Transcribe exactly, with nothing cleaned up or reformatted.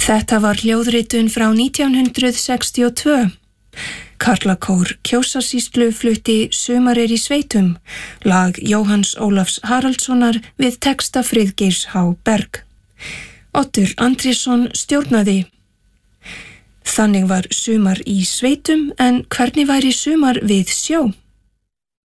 Þetta var hljóðritun frá nítján hundrað sextíu og tvö. Karlakór Kjósarsýslu flutti Sumar er í sveitum, lag Jóhanns Ólafs Haraldssonar við texta Friðgeirs H. Berg. Oddur Andrésson stjórnaði. Þannig var sumar í sveitum, en hvernig væri sumar við sjó?